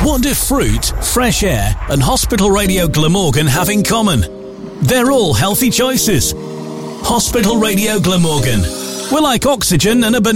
What do fruit, fresh air and Hospital Radio Glamorgan have in common? They're all healthy choices. Hospital Radio Glamorgan. We're like oxygen and a banana.